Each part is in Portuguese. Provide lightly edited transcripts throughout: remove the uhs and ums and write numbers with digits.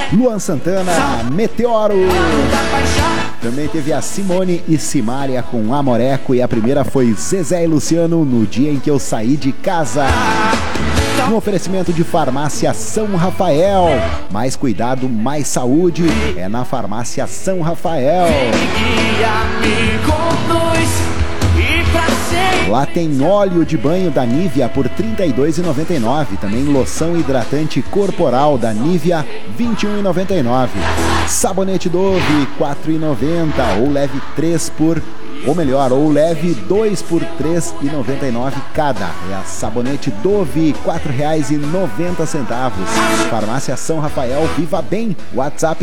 Luan Santana, Meteoro. Também teve a Simone e Simária com Amoreco. E a primeira foi Zezé e Luciano, No Dia em que Eu Saí de Casa. Um oferecimento de Farmácia São Rafael. Mais cuidado, mais saúde é na Farmácia São Rafael. Lá tem óleo de banho da Nivea por R$ 32,99. Também loção hidratante corporal da Nivea, R$ 21,99. Sabonete Dove, R$ 4,90. Ou leve 3 por... Ou melhor, ou leve 2 por R$ 3,99 cada. É a Sabonete Dove, R$ 4,90. Farmácia São Rafael, Viva Bem. WhatsApp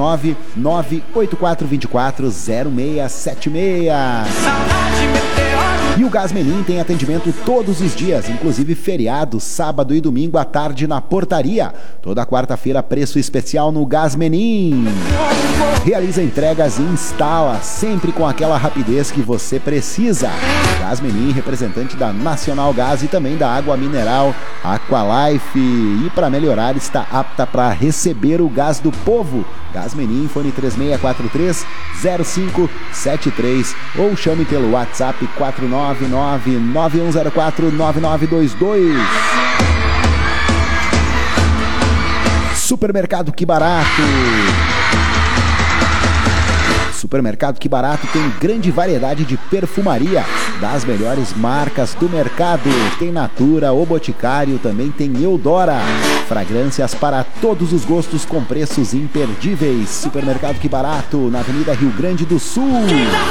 499-8424-0676. E o Gasmenin tem atendimento todos os dias, inclusive feriado, sábado e domingo à tarde na portaria. Toda quarta-feira, preço especial no Gasmenin. Realiza entregas e instala, sempre com aquela rapidez que você precisa. Gasmenin, representante da Nacional Gás e também da água mineral Aqualife. E para melhorar, está apta para receber o gás do povo. Gasmenin, fone 3643-0573 ou chame pelo WhatsApp 499-9104-9922. Supermercado Que Barato. Supermercado Que Barato tem grande variedade de perfumaria das melhores marcas do mercado. Tem Natura, O Boticário, também tem Eudora. Fragrâncias para todos os gostos com preços imperdíveis. Supermercado Que Barato, na Avenida Rio Grande do Sul.